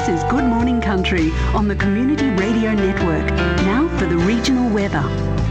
This is Good Morning Country on the Community Radio Network. Now for the regional weather.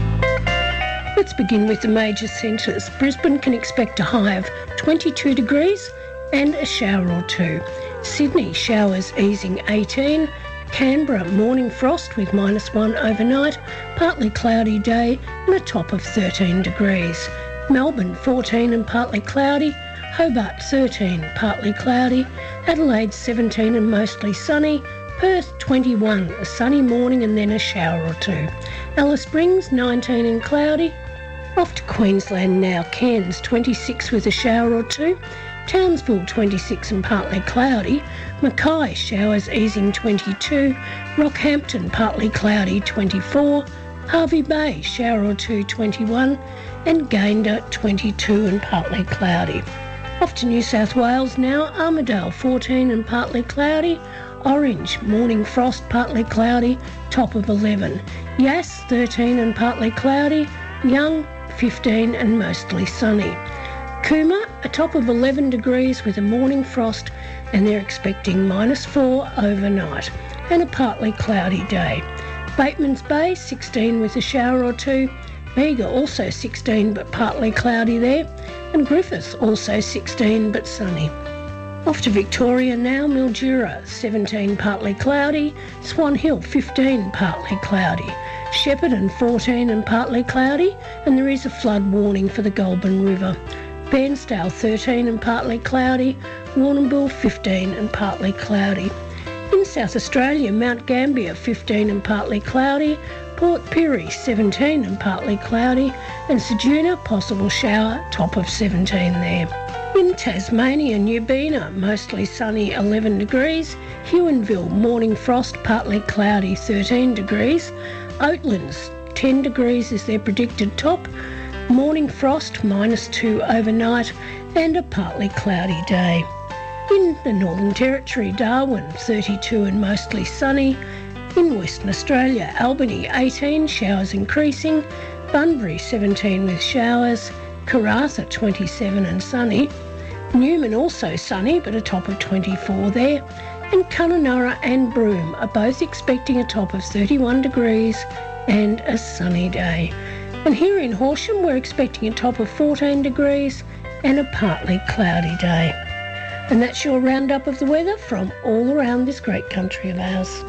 Let's begin with the major centres. Brisbane can expect a high of 22 degrees and a shower or two. Sydney, showers easing 18. Canberra, morning frost with -1 overnight. Partly cloudy day and a top of 13 degrees. Melbourne, 14 and partly cloudy. Hobart, 13, partly cloudy. Adelaide, 17 and mostly sunny. Perth, 21, a sunny morning and then a shower or two. Alice Springs, 19 and cloudy. Off to Queensland now. Cairns, 26 with a shower or two. Townsville, 26 and partly cloudy. Mackay, showers easing 22. Rockhampton, partly cloudy 24. Hervey Bay, shower or two 21. And Gayndah, 22 and partly cloudy. Off to New South Wales now. Armidale, 14 and partly cloudy. Orange, morning frost, partly cloudy, top of 11. Yass, 13 and partly cloudy. Young, 15 and mostly sunny. Cooma, a top of 11 degrees with a morning frost, and they're expecting -4 overnight and a partly cloudy day. Batemans Bay, 16 with a shower or two. Bega also 16 but partly cloudy there. And Griffith also 16 but sunny. Off to Victoria now. Mildura, 17 partly cloudy. Swan Hill, 15 partly cloudy. Shepparton, 14 and partly cloudy, and there is a flood warning for the Goulburn River. Bairnsdale, 13 and partly cloudy. Warrnambool, 15 and partly cloudy. In South Australia, Mount Gambier, 15 and partly cloudy. Port Pirie, 17 and partly cloudy. And Ceduna, possible shower, top of 17 there. In Tasmania, Newbina, mostly sunny, 11 degrees. Huonville, morning frost, partly cloudy, 13 degrees. Oatlands, 10 degrees is their predicted top. Morning frost, -2 overnight, and a partly cloudy day. In the Northern Territory, Darwin, 32 and mostly sunny. In Western Australia, Albany, 18, showers increasing. Bunbury, 17 with showers. Karratha, 27 and sunny. Newman, also sunny, but a top of 24 there. And Kununurra and Broome are both expecting a top of 31 degrees and a sunny day. And here in Horsham, we're expecting a top of 14 degrees and a partly cloudy day. And that's your roundup of the weather from all around this great country of ours.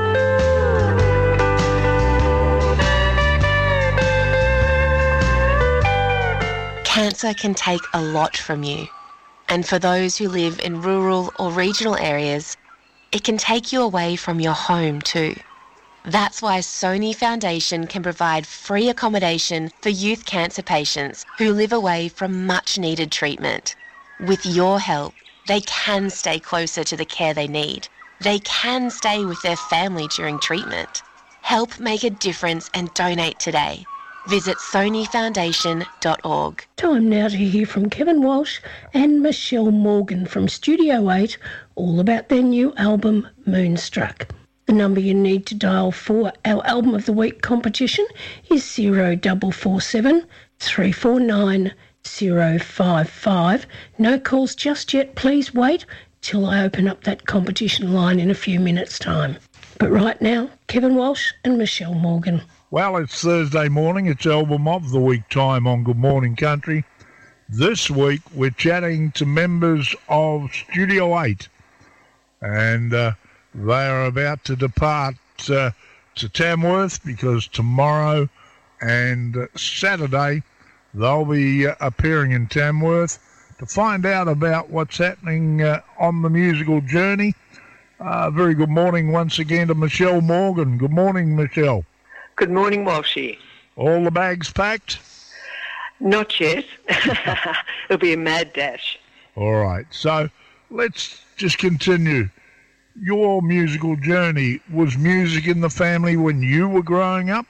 Cancer can take a lot from you. And for those who live in rural or regional areas, it can take you away from your home too. That's why Sony Foundation can provide free accommodation for youth cancer patients who live away from much needed treatment. With your help, they can stay closer to the care they need. They can stay with their family during treatment. Help make a difference and donate today. Visit sonyfoundation.org. Time now to hear from Kevin Walsh and Michelle Morgan from Studio 8, all about their new album, Moonstruck. The number you need to dial for our Album of the Week competition is 0447 349 055. No calls just yet. Please wait till I open up that competition line in a few minutes' time. But right now, Kevin Walsh and Michelle Morgan. Well, it's Thursday morning. It's Album of the Week time on Good Morning Country. This week, we're chatting to members of Studio 8. And they are about to depart to Tamworth because tomorrow and Saturday they'll be appearing in Tamworth. To find out about what's happening on the musical journey, very good morning once again to Michelle Morgan. Good morning, Michelle. Good morning, Walshy. All the bags packed? Not yet. It'll be a mad dash. All right, so let's just continue. Your musical journey, was music in the family when you were growing up?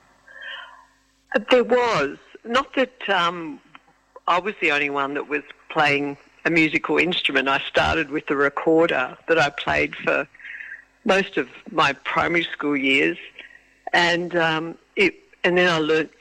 There was. Not that I was the only one that was playing a musical instrument. I started with the recorder that I played for most of my primary school years, and then I learnt